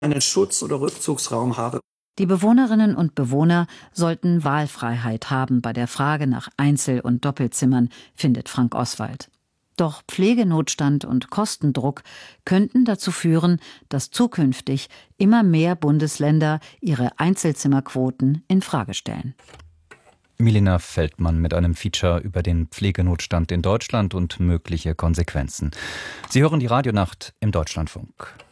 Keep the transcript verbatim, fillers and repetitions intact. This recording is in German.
einen Schutz- oder Rückzugsraum habe. Die Bewohnerinnen und Bewohner sollten Wahlfreiheit haben bei der Frage nach Einzel- und Doppelzimmern, findet Frank Oswald. Doch Pflegenotstand und Kostendruck könnten dazu führen, dass zukünftig immer mehr Bundesländer ihre Einzelzimmerquoten in Frage stellen. Milena Feldmann mit einem Feature über den Pflegenotstand in Deutschland und mögliche Konsequenzen. Sie hören die Radionacht im Deutschlandfunk.